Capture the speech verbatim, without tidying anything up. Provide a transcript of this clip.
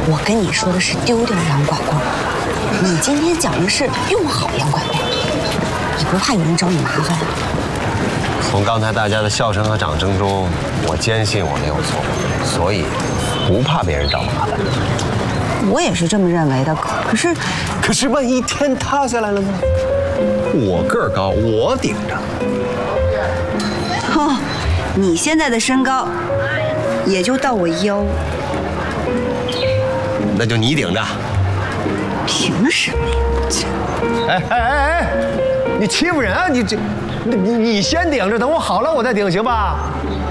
我跟你说的是丢掉洋拐棍，你今天讲的是用好洋拐棍，你不怕有人找你麻烦啊？ 从刚才大家的笑声和掌声中，我坚信我没有错，所以不怕别人找麻烦。 我也是这么认为的，可是， 可是万一天塌下来了呢？我个儿高，我顶着。 哦，你现在的身高也就到我腰。 那就你顶着。 凭什么呀？ 哎哎哎哎，你欺负人啊！你这，你你先顶着，等我好了我再顶，行吧？